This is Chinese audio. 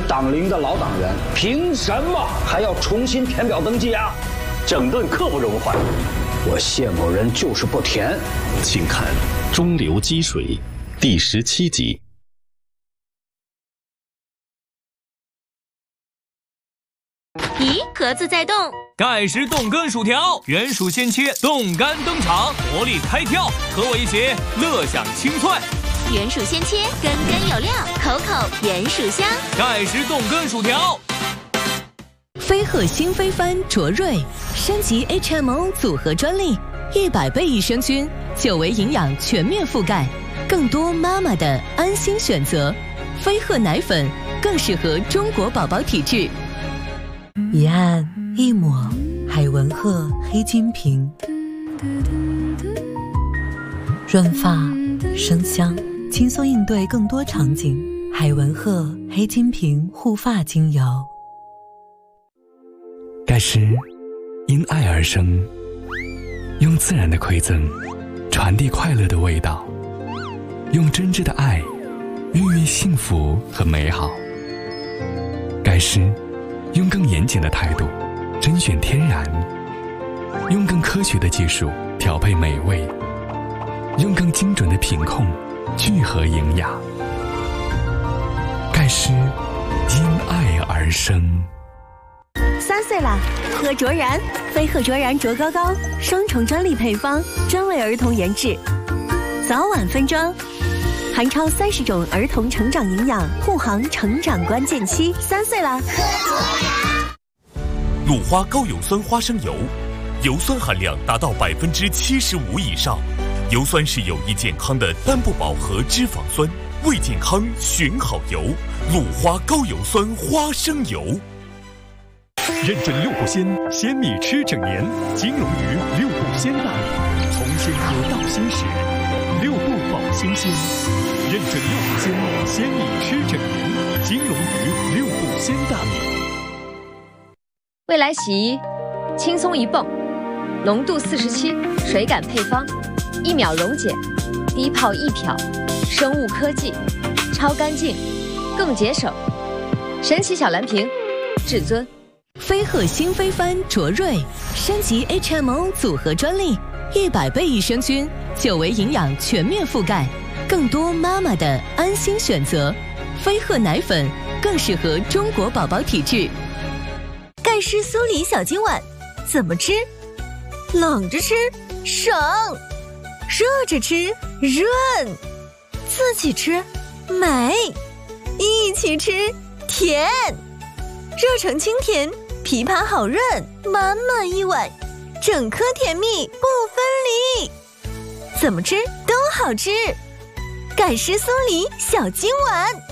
党龄的老党员，凭什么还要重新填表登记啊？ 整顿刻不容缓。 我谢某人就是不填。 请看《中流击水》第17集。 咦，盒子在动。 盖世冻干薯条，原薯鲜切，冻干登场，活力开跳，和我一起乐享清脆。 原薯鲜切，根根有料，口口原薯香。 盖世冻干薯条。 飞鹤新飞帆卓瑞升级 HMO 组合专利，100倍益生菌，久维营养全面覆盖，更多妈妈的安心选择。飞鹤奶粉更适合中国宝宝体质。 一按一抹，海文鹤黑金瓶，润发生香，轻松应对更多场景。海文鹤黑金瓶护发精油。 盖石因爱而生，用自然的馈赠传递快乐的味道，用真挚的爱孕育幸福和美好。盖石用更严谨的态度甄选天然，用更科学的技术调配美味，用更精准的品控聚合营养。盖石因爱而生。 3岁了，喝卓然，飞鹤卓然卓高高，双重专利配方，专为儿童研制，早晚分装，含超30种儿童成长营养，护航成长关键期。3岁了，喝卓然。 鲁花高油酸花生油，油酸含量达到75%以上，油酸是有益健康的单不饱和脂肪酸，为健康选好油。鲁花高油酸花生油。 认证6步鲜，鲜米吃整年。金龙鱼6步鲜大米，从鲜喝到鲜食，6步保新鲜。认证6步鲜，鲜米吃整年。金龙鱼6步鲜大米。 未来洗衣，轻松一泵，浓度47，水感配方，1秒溶解，低泡易漂，生物科技，超干净，更节省。神奇小蓝瓶，至尊。 飞鹤新飞帆卓瑞升级 HMO 组合专利，100倍益生菌，久维营养全面覆盖，更多妈妈的安心选择。飞鹤奶粉更适合中国宝宝体质。 盖世酥梨小金碗，怎么吃？冷着吃省，热着吃润，自己吃美，一起吃甜。热成清甜，枇杷好润，满满一碗，整颗甜蜜不分离，怎么吃都好吃。盖世酥梨小金碗。